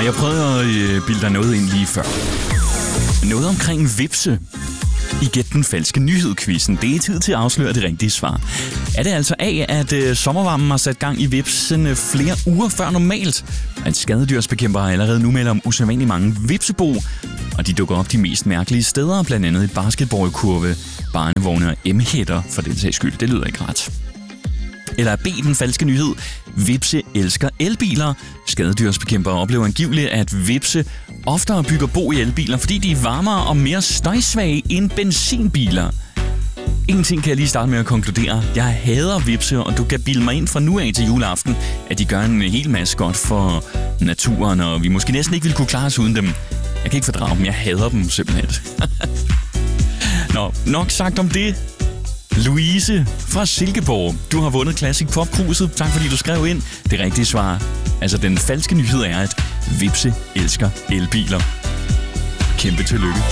Og jeg prøvede at bilde dig noget ind lige før. Noget omkring vipse. I Gæt den falske nyhed-quizzen. Det er tid til at afsløre det rigtige svar. Er det altså A, at sommervarmen har sat gang i vipsene flere uger før normalt? At skadedyrsbekæmpere allerede nu melder om usædvanligt mange vipsebo, og de dukker op de mest mærkelige steder, blandt andet i basketballkurve, barnevogne og M-hætter, for den sags skyld. Det lyder ikke ret. Eller B, den falske nyhed. Vipse elsker elbiler. Skadedyrsbekæmpere oplever angiveligt, at vipse oftere bygger bo i elbiler, fordi de er varmere og mere støjsvage end benzinbiler. En ting kan jeg lige starte med at konkludere. Jeg hader vipse, og du kan bilde mig ind fra nu af til juleaften, at de gør en hel masse godt for naturen, og vi måske næsten ikke ville kunne klare os uden dem. Jeg kan ikke fordrage dem. Jeg hader dem simpelthen. Nå, nok sagt om det. Louise fra Silkeborg, du har vundet Classic Pop-kruset. Tak fordi du skrev ind. Det rigtige svar, altså den falske nyhed, er, at vipse elsker elbiler. Kæmpe tillykke.